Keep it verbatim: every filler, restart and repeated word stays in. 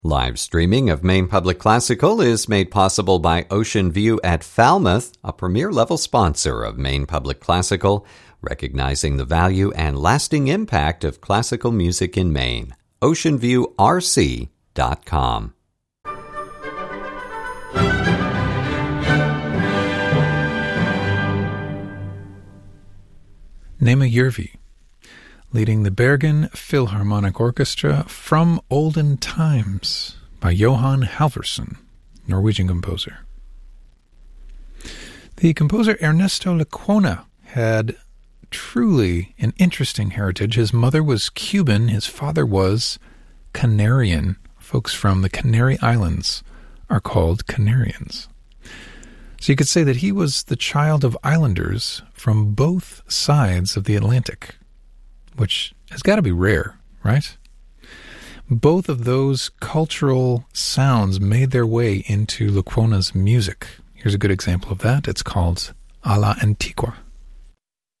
Live streaming of Maine Public Classical is made possible by Ocean View at Falmouth, a premier-level sponsor of Maine Public Classical, recognizing the value and lasting impact of classical music in Maine. ocean view r c dot com. Nema Järvi, leading the Bergen Philharmonic Orchestra from Olden Times by Johan Halvorsen, Norwegian composer. The composer Ernesto Lecuona had truly an interesting heritage. His mother was Cuban, his father was Canarian. Folks from the Canary Islands are called Canarians. So you could say that he was the child of islanders from both sides of the Atlantic, which has got to be rare, right? Both of those cultural sounds made their way into Lecuona's music. Here's a good example of that. It's called A la Antigua.